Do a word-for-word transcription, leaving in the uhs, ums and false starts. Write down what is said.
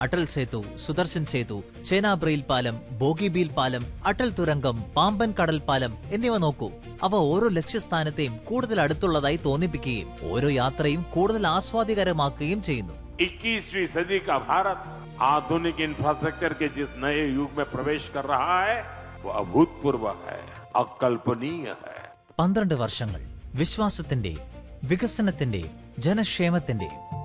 അടൽ സേതു, സുദർശൻ സേതു, ചേനാബ്രയിൽ പാലം, ബോഗിബീൽ പാലം, അടൽ തുരങ്കം, പാമ്പൻ കടൽ പാലം എന്നിവ നോക്കൂ. അവ ഓരോ ലക്ഷ്യസ്ഥാനത്തെയും കൂടുതൽ അടുത്തുള്ളതായി തോന്നിപ്പിക്കുകയും ഓരോ യാത്രയും കൂടുതൽ ആസ്വാദികരമാക്കുകയും ചെയ്യുന്നു. इक्कीसवीं सदी का भारत आधुनिक इंफ्रास्ट्रक्चर के जिस नए युग में प्रवेश कर रहा है वो अभूतपूर्व है, अकल्पनीय है. പന്ത്രണ്ട് വർഷങ്ങൾ വിശ്വാസത്തിന്റെ, വികസനത്തിന്റെ, ജനക്ഷേമത്തിന്റെ